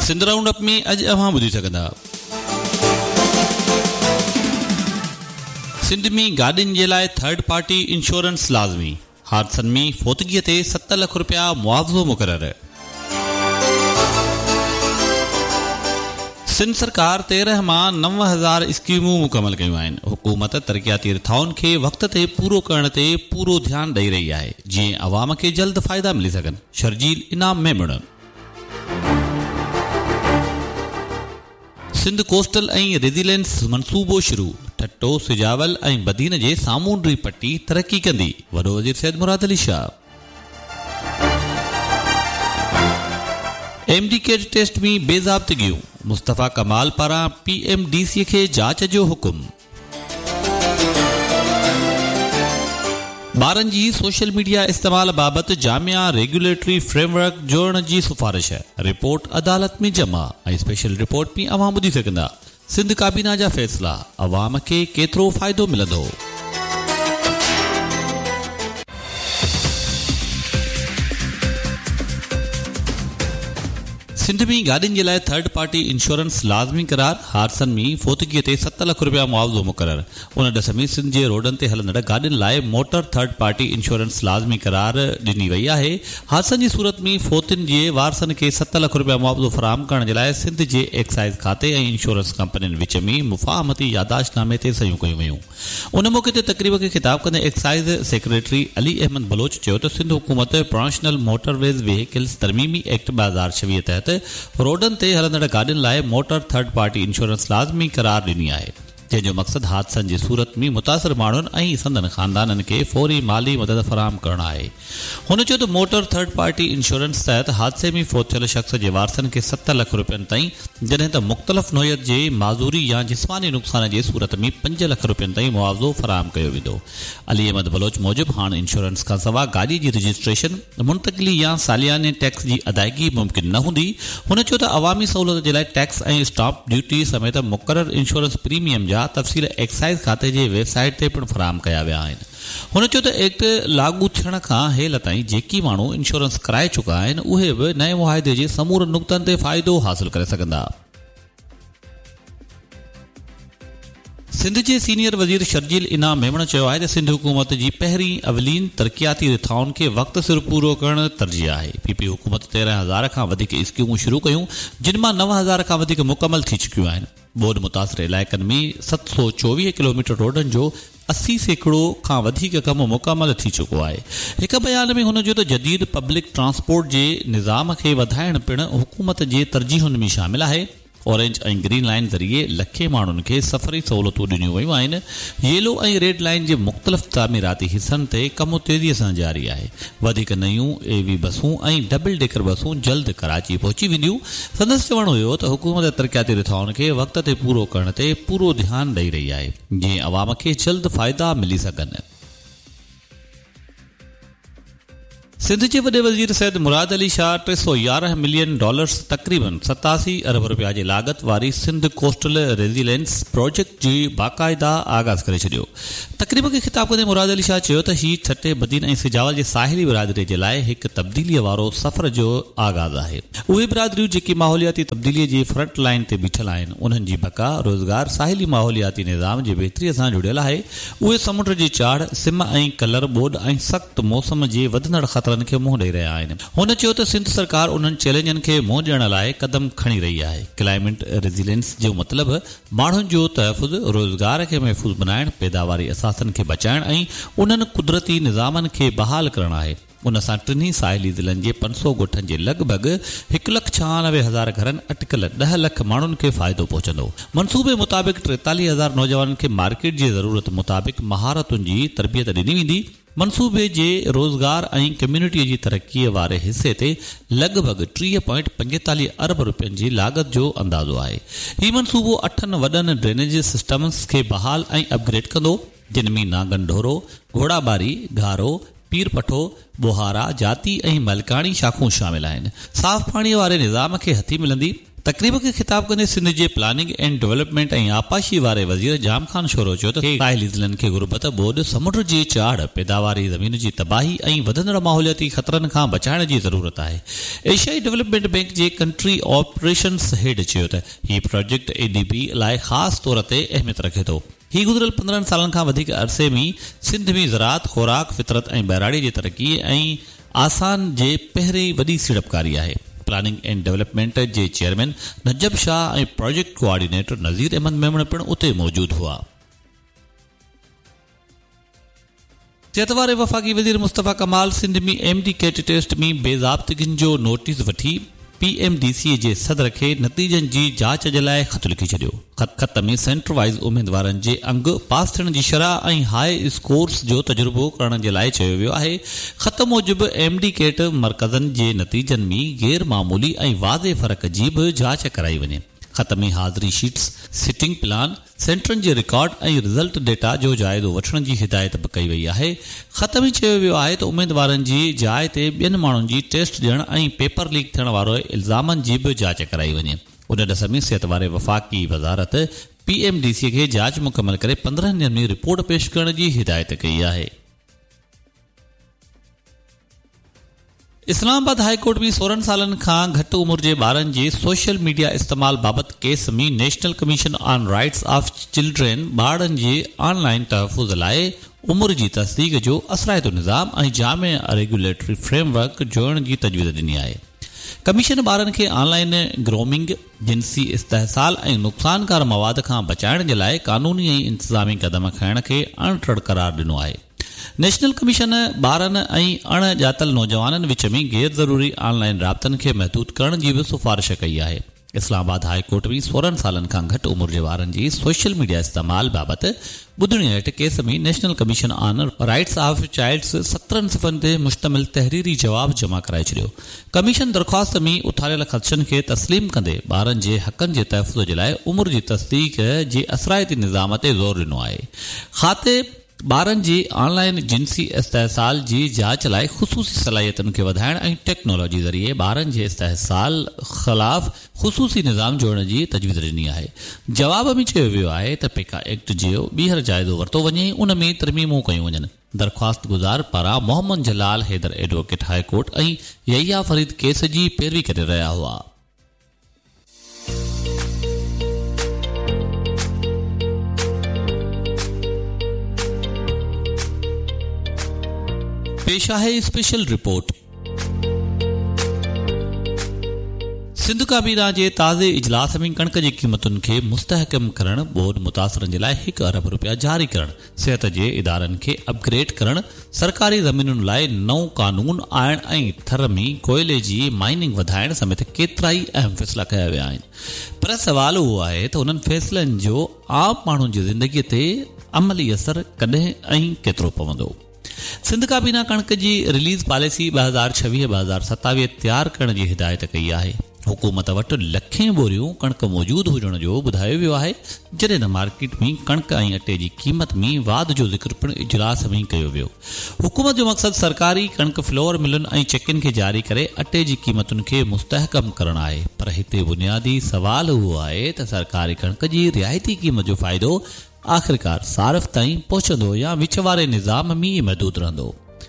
Sindh round up में अॼु अवां ॿुधी सघंदा। सिंध में गाॾियुनि जे लाइ थर्ड पार्टी इंश्योरेंस लाज़मी। हादसनि में फोतगीअ ते 7 लख रुपया मुआवज़ो मुक़ररु। सिंध सरकार 13 मां 9000 स्कीमूं मुकमल कयूं आहिनि। हुकूमत तरक़ियाती रिथाउनि खे वक़्त ते पूरो करण ते पूरो ध्यानु ॾेई रही आहे जीअं अवाम खे जल्द फ़ाइदा मिली सघनि। शर्जील इनाम में मुड़नि। सिंध कोस्टल ऐं रेज़िलेंस मनसूबो शुरू। ठट्टो सिजावल ऐं बदीन जे सामूंडी पट्टी तरक़ी कंदी। वॾो वज़ीर सैयद मुराद अली शाह। एमडीके टेस्ट में बेज़ाब्तिगियूं। मुस्तफ़ा कमाल पारां पीएमडीसी खे जांच जो हुकुम। ॿारनि जी सोशल मीडिया इस्तेमाल बाबति जामिया रेगुलेटरी फ्रेमवर्क जोड़ण जी सिफारिश। रिपोर्ट अदालत में जमा ऐं स्पेशल रिपोर्ट में अवां ॿुधी सघंदा। सिंध काबीना जा फ़ैसिला अवाम खे केतिरो फ़ाइदो मिलंदो। सिंध में गाॾियुनि जे लाइ थर्ड पार्टी इंश्योरेंस लाज़मी करार। हादसनि में फोतगीअ ते 7 लख रुपया मुआवज़ो मुक़ररु। उन ॾिस में सिंध जे रोडनि ते हलंदड़ गाॾियुनि लाइ मोटर थर्ड पार्टी इंश्योरेंस लाज़मी करार ॾिनी वई आहे। हादसनि जी सूरत में फोतियुनि जे वारसनि खे 7 लख रुपया मुआवज़ो फ़राहम करण जे लाइ सिंध जे एक्साइज़ खाते ऐं इंश्योरेंस कंपनियुनि विच में मुफ़ाहमती यादाश्तनामे ते सयूं कयूं वयूं। उन मौक़े ते तक़रीब खे ख़िताब कंदे exercise secretary Ali Ahmad Baloch चयो त सिंध हुकूमत प्रोफेशनल मोटरवेज़ व्हीकल्स तरमीमी एक्ट 2026 तहत रोडनि ते हलंदड़ गाॾियुनि लाइ मोटर थर्ड पार्टी इंश्योरेंस लाज़मी करार ॾिनी आहे, जंहिंजो मक़सदु हादसनि जी सूरत में मुतासिर माण्हुनि ऐं संदनि ख़ानदाननि खे फौरी माली मदद फ़राहम करणु आहे। हुन चयो त मोटर थर्ड पार्टी इंश्योरेंस तहत हादसे में फोत थियल शख़्स जे वारसनि खे 7 लख रुपयनि ताईं, जॾहिं त मुख़्तलिफ़ नोयत जे माज़ूरी या जिस्मानी नुक़सान जे सूरत में 5 लख रुपयनि ताईं मुआवज़ो फ़राहम कयो वेंदो। अली अहमद बलोच मूजिबि हाणे इंश्योरेंस खां सवाइ गाॾी जी रजिस्ट्रेशन, मुंतक़िली या सालियाने टैक्स जी अदायगी मुमकिन न हूंदी। हुन चयो त अवामी सहूलियत जे लाइ टैक्स ऐं स्टाम्प ड्यूटी समेत मुक़ररु इंश्योरेंस प्रीमियम जा तफ़सील एक्साइज़ खाते जे वेबसाइट ते पिणु फ़राहम कया विया आहिनि। हुन चयो त एक्ट लागू थियण खां हेल ताईं जेकी माण्हू इंश्योरेंस कराए चुका आहिनि उहे बि नए मुआहिदे जे समूर नुक़्तनि ते फ़ाइदो हासिल करे सघंदा। सिंध जे सीनियर वज़ीर शर्जील इनाम मेमण चयो आहे त सिंध हुकूमत जी पहिरीं अवलीन तरक़ियाती रिथाउनि खे वक़्त सिर पूरो करणु तरजीह आहे। पीपी हुकूमत 13,000 खां वधीक स्कीमूं शुरू कयूं, जिन मां 9,000 खां वधीक मुकमल थी चुकियूं आहिनि। ॿोॾ मुतासिर इलाइक़नि में 724 किलोमीटर रोडनि जो 80% खां वधीक कमु मुकमल थी चुको आहे। हिक बयान में हुन जो त जदीद पब्लिक ट्रांसपोर्ट जे निज़ाम खे वधाइण पिणु हुकूमत जे तरजीहुनि में शामिल आहे। ऑरेंज ऐं ग्रीन लाइन ज़रिए लखे माण्हुनि खे सफ़री सहूलियतूं ॾिनियूं वयूं आहिनि। येलो ऐं रेड लाइन जे मुख़्तलिफ़ तामीराती हिसनि ते कमु तेज़ीअ सां जारी आहे। वधीक नयूं एवी बसूं ऐं डबल डेकर बसूं जल्द कराची पहुची वेंदियूं। संदसि चवणु हुयो त हुकूमत तरक़ियाती रिथाउनि खे वक़्त ते पूरो करण ते पूरो ध्यानु ॾेई रही आहे जीअं अवाम खे जल्द फ़ाइदा मिली सघनि। सिंध जे वॾे वज़ीर सैयद मुराद अली शाह $311 मिलियन तक़रीबन 87 अरब रुपया जे लाॻत वारी सिंध कोस्टल रेज़िलेंस प्रोजेक्ट जी बाक़ाइदा आगाज़ करे छॾियो। तक़रीब खे ख़िताब कंदे मुराद अली शाह चयो त हीउ छटे बदीन ऐं सिजावल जे साहिली बिरादरी जे लाइ हिकु तब्दीलीअ वारो सफ़र जो आगाज़ आहे। उहे बिरादरियूं जेकी माहौलियाती तब्दीलीअ जी फ्रंट लाइन ते बीठल आहिनि, उन्हनि जी बका रोज़गार साहिली माहौलियाती निज़ाम जे बहितरीअ सां जुड़ियल आहे। उहे समुंड जी चाढ़, सिम ऐं कलर ॿोॾ ऐं सख़्त मौसम जे वधंदड़ ख़तरनि खे मुंहुं ॾेई रहिया आहिनि। हुन चयो त सिंध सरकार उन्हनि चैलेंजनि खे मुंहुं ॾियण लाइ क़दम खणी रही आहे। क्लाइमेट रेज़िलेंस जो मतिलबु माण्हुनि जो तहफ़ुज़, रोज़गार खे महफ़ूज़ बनाइण, पैदावारी असासनि खे बचाइण ऐं उन्हनि कुदरती निज़ामनि खे बहाल करणु आहे। उन सां टिनी साहिली ज़िलनि जे 500 ॻोठनि जे लॻभॻि 1,96,000 घरनि अटिकल 10 लख माण्हुनि खे फ़ाइदो पहुचंदो। मनसूबे मुताबिक़ 43,000 नौजवाननि खे मार्केट जी ज़रूरत मुताबिक़ महारतुनि जी तरबियत ॾिनी वेंदी। मनसूबे जे रोज़गार ऐं कम्यूनिटीअ जी तरक़ीअ वारे हिसे ते लॻभॻि 3.45 अरब रुपयनि जी लाॻत जो अंदाज़ो आहे। हीउ मनसूबो 8 वॾनि ड्रेनेज सिस्टम्स खे बहाल ऐं अपग्रेड कंदो, जिन में नागन ढोरो, घोड़ाबारी, घारो, पीर पठो, बुहारा, जाती ऐं मलकाणी शाखूं शामिल आहिनि। साफ़ पाणीअ वारे निज़ाम खे हथी मिलंदी। तकरीब खे ख़िताब कंदे सिंध जे प्लानिंग एंड डेवलपमेंट ऐं आपाशी वारे वज़ीर जाम ख़ान शोरो चयो त साहिली ज़िलनि खे गुरबत ॿोॾि समुंड जी चाढ़ पैदावारी ज़मीन जी तबाही ऐं वधंदड़ माहौलियाती ख़तरनि खां बचाइण जी ज़रूरत आहे। एशियाई डेवलपमेंट बैंक जे कंट्री ऑपरेशन्स हेड चयो त हीउ प्रोजेक्ट ADB लाइ ख़ासि तौर ते अहमियत रखे थो। ही गुज़िरियल 15 सालनि खां वधीक अरसे में सिंध में ज़राअत, खुराक, फितरत ऐं बहिराड़ी जी तरक़ी ऐं आसान जे पहिरीं वॾी सीड़पकारी आहे। Planning and development J chairman नजब Shah ऐं प्रोजेक्ट कोऑर्डिनेटर नज़ीर अहमद मेमण पिणु उते मौजूद हुआ। सिहत वारे वफ़ाक़ी वज़ीर मुस्तफ़ा कमाल सिंध में MD कैट टेस्ट में बेज़ाब्तगियुनि जो नोटिस वठी PMDC जे सदर खे नतीजनि जी जांच जे लाइ ख़त लिखी छॾियो। ख़त में सेंटर वाइज़ उम्मीदवारनि जे अंग, पास थियण जी शरह ऐं हाई स्कोर्स जो तजुर्बो करण जे लाइ चयो वियो आहे। ख़त मूजिबि MD कैट मरकज़नि जे नतीजनि में गैर मामूली ऐं वाज़े फ़र्क़ जी बि जांच कराई वञे। ख़त में हाज़िरी शीट्स, सिटिंग प्लान, सेंटरनि जे रिकॉर्ड ऐं रिज़ल्ट डेटा जो जाइज़ो वठण जी हिदायत बि कई वई आहे। ख़त में चयो वियो आहे त उम्मीदवारनि जी जाइ ते ॿियनि माण्हुनि जी टेस्ट ॾियण ऐं पेपर लीक थियण वारो इल्ज़ामनि जी बि जांच कराई वञे। उन ॾिस में सिहत वारे वफ़ाक़ी वज़ारत PMDC खे जांच मुकमल करे 15 ॾींहनि में रिपोर्ट पेश करण जी हिदायत कई आहे। इस्लामाबाद हाई कोर्ट में 16 सालनि खां घटि उमिरि जे ॿारनि जे सोशल मीडिया इस्तेमाल बाबति केस में national commission on rights of children ॿारनि जे ऑनलाइन तहफ़ुज़ लाइ उमिरि जी तस्दीक जो असराइतो निज़ाम ऐं जामे रेगुलेटरी फ्रेमवर्क जोड़ण जी तजवीज़ ॾिनी आहे। कमीशन ॿारनि खे ऑनलाइन ग्रोमिंग, जिनसी इस्तेहसाल ऐं नुक़सानकार मवाद खां बचाइण जे लाइ क़ानूनी ऐं इंतज़ामी क़दम खणण खे अणटड़ करार ॾिनो आहे। नेशनल कमीशन ॿारनि ऐं अणॼातल नौजवाननि विच में गैर ज़रूरी ऑनलाइन राब्तनि खे महदूद करण जी बि सिफ़ारिश कई आहे। इस्लामाबाद हाई कोर्ट में 16 सालनि खां घटि उमिरि जे ॿारनि जी सोशल मीडिया इस्तेमाल बाबति ॿुधणी हेठि केस में national commission on rights of child's 17 सिफ़नि ते मुश्तमिल तहरीरी जवाब जमा कराए छॾियो। कमीशन दरख़्वास्त में उथारियल ख़दशनि खे तस्लीम कंदे ॿारनि जे हक़नि जे तहफ़ुज़ जे लाइ उमिरि जी तस्दीक जे असराइती निज़ाम ते ज़ोर ॾिनो आहे। खाते ॿारनि जी ऑनलाइन जिनसी इस्तेहसाल जी जांच लाइ ख़ुसूसी सलाहियतुनि खे वधाइण ऐं टेक्नोलॉजी ज़रिए ॿारनि जे इस्तेहसाल ख़िलाफ़ ख़ुसूसी निज़ाम जोड़ण जी तजवीज़ ॾिनी आहे। जवाब में चयो वियो आहे त पेका एक्ट जो ॿीहर जाइज़ो वरितो वञे, उन में तरमीमूं कयूं वञनि। दरख़्वास्त गुज़ार पारां मोहम्मद जलाल हैदर एडवोकेट हाई कोर्ट ऐं यहिया फरीद केस जी पैरवी करे रहिया हुआ। पेश आहे स्पेशल रिपोर्ट। सिंध काबीना जे ताज़े इजलास में कणक जी क़ीमतुनि खे मुस्तहकम करण, ॿोॾ मुतासिरनि जे लाइ 1 अरब रुपया जारी करण, सिहत जे इदारनि खे अपग्रेड करण, सरकारी ज़मीनुनि लाइ नओं कानून आणण ऐं थर में कोयले जी माइनिंग वधाइण समेत केतिरा ई अहम फ़ैसिला कया विया आहिनि। पर सवाल उहो आहे त उन्हनि फ़ैसिलनि जो आम माण्हुनि जी ज़िंदगीअ ते अमली असर कॾहिं ऐं केतिरो पवंदो। सिंध काबीना कणक जी रिलीज़ पॉलिसी 2026-2027 तयारु करण जी हिदायत कई आहे। हुकूमत वटि लखें बोरियूं कणक मौजूदु हुजण जो ॿुधायो वियो आहे, जॾहिं त मार्केट में कणक ऐं अटे जी क़ीमत में वाध जो ज़िक्र पिणु इजलास में कयो वियो। हुकूमत जो मक़सदु सरकारी कणक फ्लोर मिलुनि ऐं चेकनि खे जारी करे अटे जी क़ीमतुनि खे मुस्तहकम करणु आहे। पर हिते बुनियादी सवाल उहो आहे त सरकारी कणक जी रिआयती क़ीमत जो फ़ाइदो आख़िरकार सारिफ़ ताईं पहुचंदो या विच वारे निज़ाम में ई महदूद रहंदो।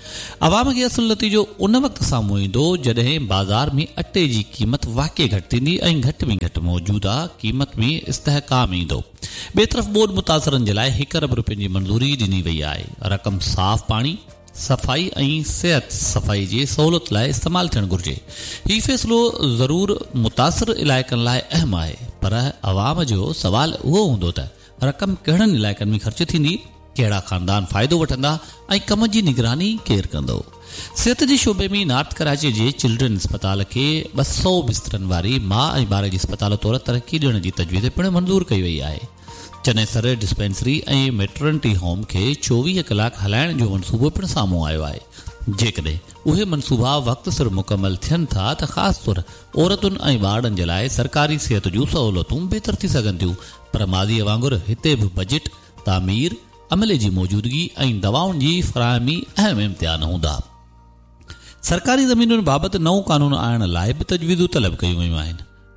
अवाम खे असुल नतीजो उन वक़्तु साम्हूं ईंदो जॾहिं बाज़ार में अटे जी क़ीमत वाक़ई घटि थींदी ऐं घटि में घटि मौजूदा क़ीमत में इस्तेहकाम ईंदो। ॿिए तरफ़ ॿोॾ मुतासिरनि जे लाइ 1 अरब रुपयनि जी मंज़ूरी ॾिनी वई आहे। रक़म साफ़ पाणी, सफ़ाई ऐं सिहत सफ़ाई जी सहूलियत लाइ इस्तेमालु थियणु घुरिजे। हीउ फ़ैसिलो ज़रूरु मुतासिर इलाइक़नि लाइ अहम आहे, पर अवाम जो सवाल उहो हूंदो त रक़म कहिड़नि इलाइक़नि में ख़र्च थींदी, कहिड़ा ख़ानदान फ़ाइदो वठंदा ऐं कम जी निगरानी केरु कंदो। सिहत जे शोबे में नॉर्थ कराची जे चिल्ड्रन अस्पताल खे 200 बिस्तरनि वारी माउ ऐं ॿार जी अस्पताल तौरु तरक़ी ॾियण जी तजवीज़ पिणु मंज़ूर कई वई आहे। चनेसर डिस्पेंसरी ऐं मैटरनिटी होम खे 24 कलाक हलाइण जो मनसूबो पिणु साम्हूं आयो आहे। जेकॾहिं उहे मनसूबा वक़्त सिर मुकमल थियनि था त ख़ासि तौरु औरतुनि ऐं ॿारनि जे लाइ सरकारी सिहत जूं सहूलियतूं बहितर थी सघनि थियूं। पर माज़ीअ वांगुरु हिते बि बजट, तामीर, अमले जी मौजूदगी ऐं दवाउनि जी फ़राहमी अहम इम्तिहान हूंदा। सरकारी ज़मीनुनि बाबति नओं कानून आणण लाइ बि तजवीज़ूं तलब कयूं वयूं आहिनि।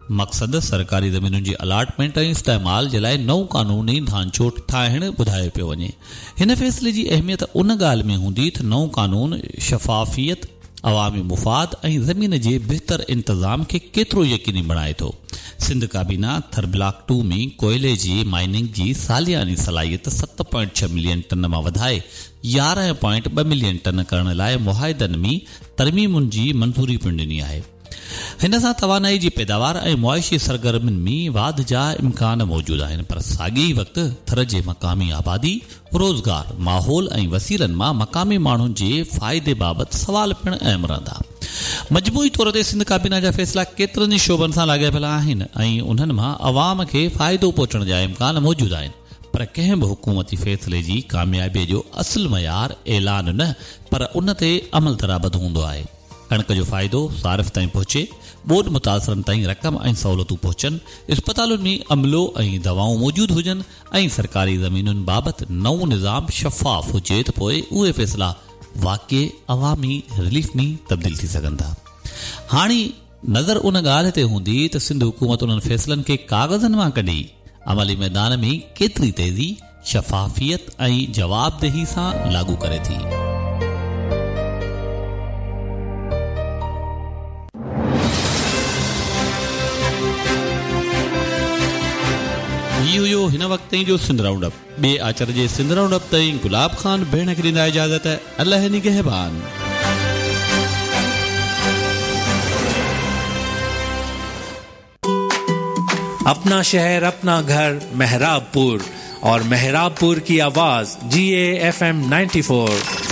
मक़सद सरकारी ज़मीनुनि जी अलाटमेंट ऐं इस्तेमाल जे लाइ नओं कानूनी ढांचो ठाहिणु ॿुधायो पियो वञे। हिन फ़ैसिले जी अहमियत उन ॻाल्हि में हूंदी त नओं कानून शफ़ाफ़ियत, अवामी मुफ़ाद ऐं ज़मीन जे बहितर इंतज़ाम खे केतिरो यकीनी बणाए थो। सिंध काबीना थर ब्लॉक 2 में कोयले जी माइनिंग जी सालियानी सलाहियत 7.6 मिलियन टन मां वधाए 11.2 मिलियन टन करण लाइ मुआहिदनि में तरमीमुनि जी मंज़ूरी पिणु ॾिनी आहे। हिन सां तवानाई जी पैदावार ऐं मुआशी सरगर्मियुनि में वाध जा इम्कान मौजूदु आहिनि, पर साॻिए ई वक़्तु थर जे मक़ामी आबादी, रोज़गार, माहौल ऐं वसीलनि मां मक़ामी माण्हुनि जे फ़ाइदे बाबति सवाल पिणु अहम रहंदा। मजमूई तौर ते सिंध काबीना जा फ़ैसिला केतिरनि ई शोबनि सां लाॻापियल आहिनि ऐं उन्हनि मां अवाम खे फ़ाइदो पहुचण जा इम्कान मौजूदु आहिनि, पर कंहिं बि हुकूमती फ़ैसिले जी कामयाबीअ जो असुल मयार ऐलान न, पर उन ते अमल दराबद हूंदो आहे। कणक जो फ़ाइदो सारिफ़ ताईं पहुचे, ॿोॾि मुतासिरनि ताईं रक़म ऐं सहूलियतूं पहुचनि, इस्पतालुनि में अमलो ऐं दवाऊं मौजूदु हुजनि ऐं सरकारी ज़मीनुनि बाबति नओं निज़ाम शफ़ाफ़ हुजे त पोइ उहे फ़ैसिला वाक़ई अवामी रिलीफ में तब्दील थी सघनि था। हाणे नज़र उन ॻाल्हि ते हूंदी त सिंध हुकूमत उन्हनि फ़ैसिलनि खे काग़ज़नि मां कढी अमली मैदान में केतिरी तेज़ी, शफ़ाफ़ियत ऐं जवाबदेही सां लागू करे थी। हुयो हिन वक़्त जो सिंध राउंड अप। ॿिए आचर जे सिंध राउंड अप ताईं गुलाब खान भेण खे ॾींदा इजाज़त। अल्लाह निगहबान। अपना शहर अपना घर मेहराबपुर और मेहराबपुर की आवाज GAFM 94।